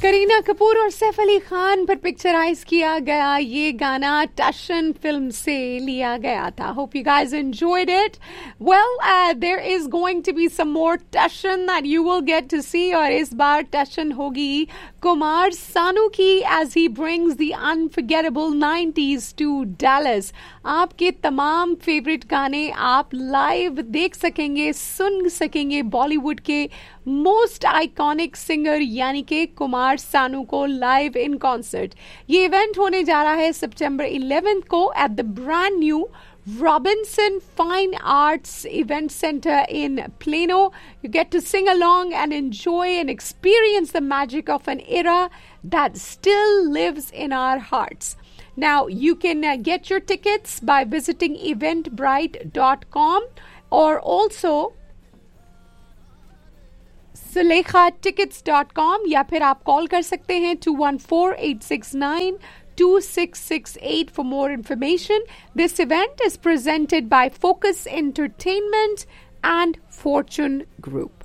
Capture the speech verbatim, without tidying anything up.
करीना कपूर और सैफ अली खान पर पिक्चराइज किया गया ये गाना टशन फिल्म से लिया गया था. Hope you guys enjoyed it. Well, there is going to be some more Tashan that you will get to सी, और इस बार टशन होगी कुमार सानू की as he brings the unforgettable nineties to Dallas. आपके तमाम फेवरेट गाने आप लाइव देख सकेंगे, सुन सकेंगे बॉलीवुड के मोस्ट आइकॉनिक सिंगर यानी कि कुमार सानू को लाइव इन कॉन्सर्ट. ये इवेंट होने जा रहा है सितंबर इलेवेंथ को at the brand new Robinson Fine Arts Event Center in Plano. You get to sing along and enjoy and experience the magic of an era that still lives in our hearts. Now, you can uh, get your tickets by visiting eventbrite dot com or also sulekha tickets dot com, या फिर आप call कर सकते हैं two one four eight six nine two six six eight for more information. This event is presented by Focus Entertainment and Fortune Group.